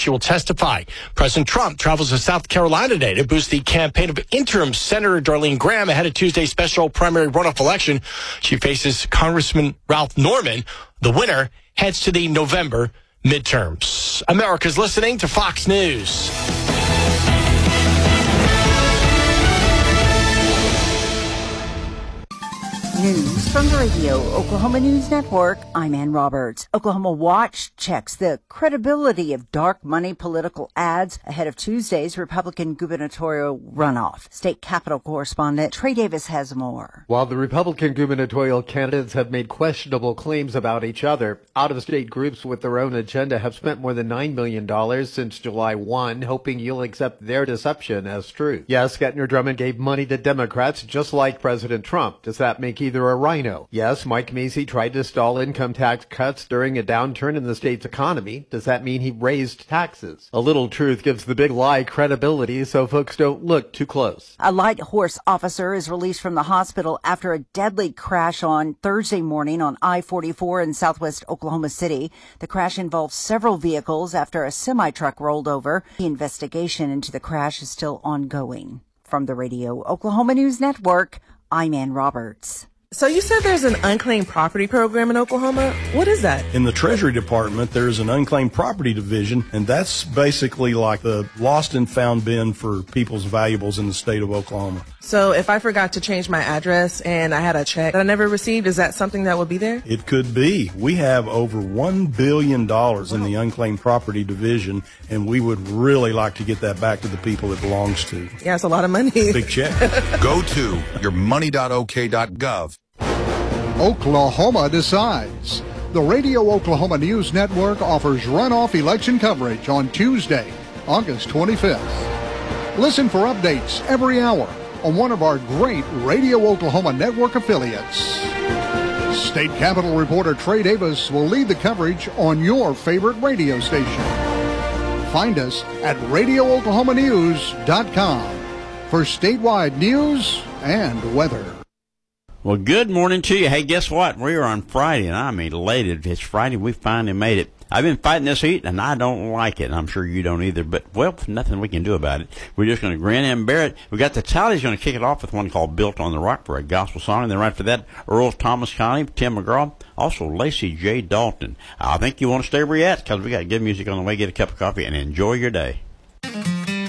She will testify. President Trump travels to South Carolina today to boost the campaign of interim Senator Darlene Graham ahead of Tuesday's special primary runoff election. She faces Congressman Ralph Norman. The winner heads to the November midterms. America's listening to Fox News. News from the Radio Oklahoma News Network. I'm Ann Roberts. Oklahoma Watch checks the credibility of dark money political ads ahead of Tuesday's Republican gubernatorial runoff. State Capitol correspondent Trey Davis has more. While the Republican gubernatorial candidates have made questionable claims about each other, out-of-state groups with their own agenda have spent more than $9 million since July 1, hoping you'll accept their deception as true. Yes, Gettner Drummond gave money to Democrats just like President Trump. Does that make either a rhino? Yes, Mike Macy tried to stall income tax cuts during a downturn in the state's economy. Does that mean he raised taxes? A little truth gives the big lie credibility, so folks don't look too close. A light horse officer is released from the hospital after a deadly crash on Thursday morning on I-44 in southwest Oklahoma City. The crash involved several vehicles after a semi-truck rolled over. The investigation into the crash is still ongoing. From the Radio Oklahoma News Network, I'm Ann Roberts. So you said there's an unclaimed property program in Oklahoma. What is that? In the Treasury Department, there's an unclaimed property division, and that's basically like the lost and found bin for people's valuables in the state of Oklahoma. So if I forgot to change my address and I had a check that I never received, is that something that would be there? It could be. We have over $1 billion in the unclaimed property division, and we would really like to get that back to the people it belongs to. Yeah, it's a lot of money. Big check. Go to yourmoney.ok.gov. Oklahoma decides. The Radio Oklahoma News Network offers runoff election coverage on Tuesday, August 25th. Listen for updates every hour on one of our great Radio Oklahoma Network affiliates. State Capitol reporter Trey Davis will lead the coverage on your favorite radio station. Find us at RadioOklahomaNews.com for statewide news and weather. Well, good morning to you. Hey, guess what? We're on Friday, and I'm elated. It's Friday. We finally made it. I've been fighting this heat, and I don't like it. And I'm sure you don't either. But, well, nothing we can do about it. We're just going to grin and bear it. We got the Tallies going to kick it off with one called Built on the Rock for a gospel song. And then right after that, Earl Thomas Conley, Tim McGraw, also Lacey J. Dalton. I think you want to stay where you're at because we got good music on the way. Get a cup of coffee and enjoy your day.